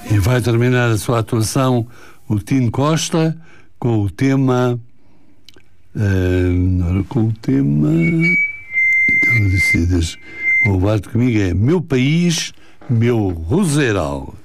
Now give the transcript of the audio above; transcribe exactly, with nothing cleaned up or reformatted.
E vai terminar a sua atuação o Tino Costa com o tema uh, com o tema então decidas, o Bate Comigo é Meu País, Meu Roseral.